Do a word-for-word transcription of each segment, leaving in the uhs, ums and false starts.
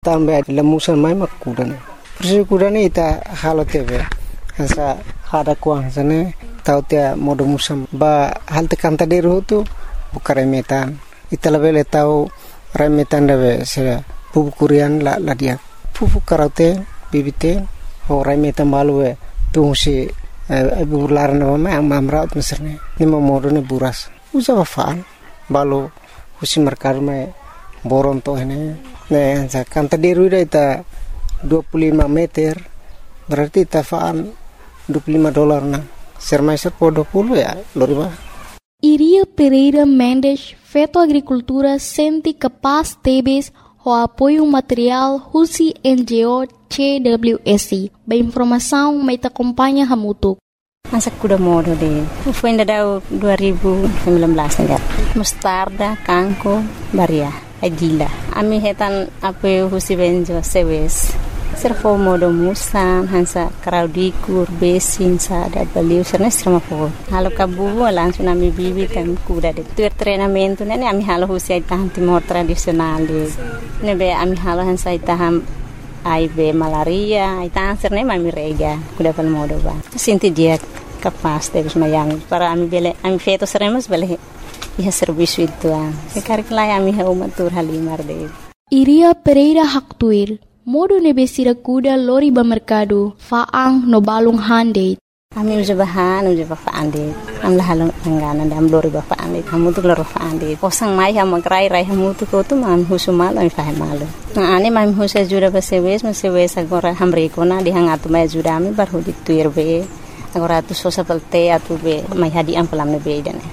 tambe lemusan mai makuda ne persi kuda ne ita halo tebe hasa hada kuang sana tau tia modo musam ba hal tekan tadi rutu bukare metan ita lebele tau remetan dabe sera pupu kurian la la dia pupu karate bibite ho remetan balwe tu si ibu larna mama ang mamraut meserne ni momodo ne buras usa wafaan balo husi merkar me boron to ini ne sa kan tadi ruida ita dua puluh lima meter berarti tafaan dua puluh lima dolar na sermaiser po dua puluh ya loriba. Iria Pereira Mendes, Feto Agricultura, sente capaz tebes o apoio material Husi N G O C W S I. Ba informação mai te acompanha hamutuk. Masa kuda modo de. Foi ainda dua ribu sembilan belas enggak. Mustarda, kangko, baria, agila. Ami hetan apoio Husi Benjo sewes. Servo modo musan hansa kraudikur besin sa da baliu serna strama po halo kabu langsung ami bibi tam kuda de tu treinamento ne ami halo husi taham timor tradisional de ne be ami halo hansa taham ai be malaria ai tan serne mami rega kuda pal modo ba sinti dia capaz de mayang para ami bele ami feto seremos bele ia serviço itu ah sekar klai ami ha umatur halimar de Iria Pereira Haktuir modo nebesira kuda lori ba mercado faang no balung hande. Ami uja bahan uja ba faande. Am la halong angana dam lori ba faande. Hamu tu loro faande. Kosang mai ha magrai rai hamu tu ko tu mam husumal ai fa malu. Na ane mam husa jura ba sewes ma sewes agora hamre ko na di hangatu mai jura mi bar hudi tuir be. Agora tu sosa pelte atu be mai hadi am pelam ne be dane.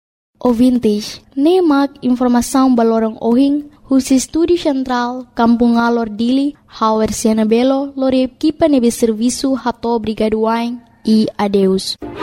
Ouvintes, nemak informação balorong ohing Husi Studi Central, Kampung Alor Dili, Hauer Siena Belo, Lore Kipa Nebe Serviço Hato Brigaduain e adeus.